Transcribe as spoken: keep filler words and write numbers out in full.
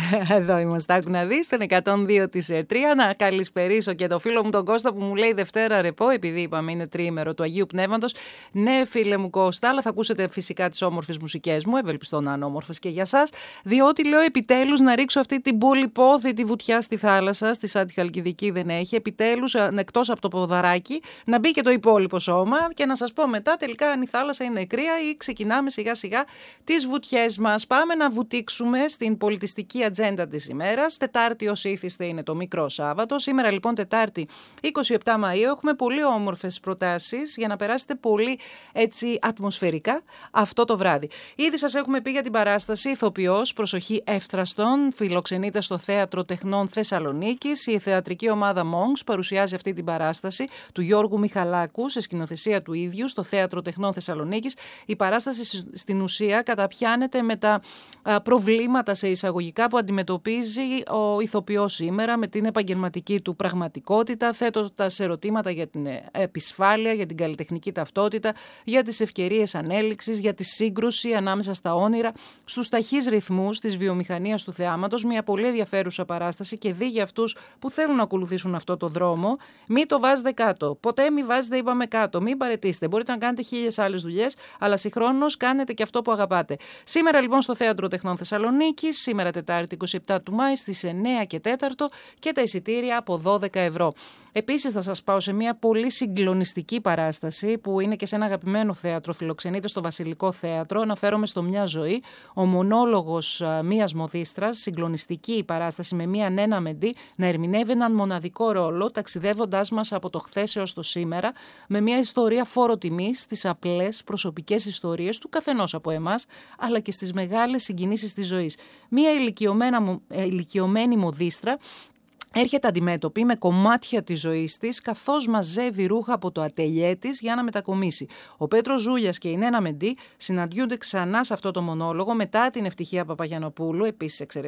Εδώ είμαστε, άκου να δεις, στον εκατόν δύο της τρία. Να καλησπερίσω και το φίλο μου τον Κώστα που μου λέει Δευτέρα ρεπό, επειδή είπαμε είναι τριήμερο του Αγίου Πνεύματος. Ναι, φίλε μου Κώστα, αλλά θα ακούσετε φυσικά τις όμορφες μουσικές μου, ευελπιστώ να είναι όμορφες και για σας, διότι λέω επιτέλους να ρίξω αυτή την πολυπόθητη βουτιά στη θάλασσα, στη Σάντι Χαλκιδική δεν έχει, επιτέλους εκτός από το ποδαράκι να μπει και το υπόλοιπο σώμα και να σας πω μετά τελικά αν η θάλασσα είναι κρύα ή ξεκινάμε σιγά σιγά τις βουτιές μας. Πάμε να βουτήξουμε στην πολιτιστική ατζέντα της ημέρας. Τετάρτη ως ήθιστε είναι το μικρό Σάββατο. Σήμερα λοιπόν Τετάρτη είκοσι επτά Μαΐου έχουμε πολύ όμορφες προτάσεις για να περάσετε πολύ έτσι ατμοσφαιρικά αυτό το βράδυ. Ήδη σας έχουμε πει για την παράσταση ηθοποιός, προσοχή εύθραστον, φιλοξενείται στο Θέατρο Τεχνών Θεσσαλονίκης. Η θεατρική ομάδα Monks παρουσιάζει αυτή την παράσταση του Γιώργου Μιχαλάκου σε σκηνοθεσία του ίδιου στο Θέατρο Τεχνών Θεσσαλονίκης. Η παράσταση στην ουσία καταπιάνεται με τα προβλήματα σε εισαγωγικά που αντιμετωπίζει ο ηθοποιός σήμερα με την επαγγελματική του πραγματικότητα, θέτοντας ερωτήματα για την επισφάλεια, για την καλλιτεχνική ταυτότητα, για τις ευκαιρίες ανέλυξης, για τη σύγκρουση ανάμεσα στα όνειρα, στους ταχείς ρυθμούς της βιομηχανίας του θεάματος. Μια πολύ ενδιαφέρουσα παράσταση και δι' για αυτούς που θέλουν να ακολουθήσουν αυτό το δρόμο. Μην το βάζετε κάτω. Ποτέ μην βάζετε, είπαμε, κάτω. Μην παραιτήσετε. Μπορείτε να κάνετε χίλιες άλλες δουλειές, αλλά συγχρόνως κάνετε και αυτό που αγαπάτε. Σήμερα λοιπόν στο Θέατρο Τεχνών Θεσσαλονίκης, σήμερα Τετάρτη είκοσι επτά του Μάη στις εννέα και τέσσερα και τα εισιτήρια από δώδεκα ευρώ. Επίσης θα σας πάω σε μια πολύ συγκλονιστική παράσταση που είναι και σε ένα αγαπημένο θέατρο, φιλοξενείται στο Βασιλικό Θέατρο. Αναφέρομαι στο Μια Ζωή, ο μονόλογος μιας μοδίστρας, συγκλονιστική παράσταση με μια Νένα Μεντή να ερμηνεύει έναν μοναδικό ρόλο, ταξιδεύοντάς μας από το χθες έως το σήμερα, με μια ιστορία φόρο τιμής στις απλές προσωπικές ιστορίες του καθενός από εμάς, αλλά και στις μεγάλες συγκινήσεις της ζωής. Μια ηλικιωμένη μοδίστρα έρχεται αντιμέτωπη με κομμάτια της ζωής της, καθώς μαζεύει ρούχα από το ατελιέ της για να μετακομίσει. Ο Πέτρος Ζούλιας και η Νένα Μεντή συναντιούνται ξανά σε αυτό το μονόλογο μετά την Ευτυχία Παπαγιαννοπούλου, επίσης εξαιρετική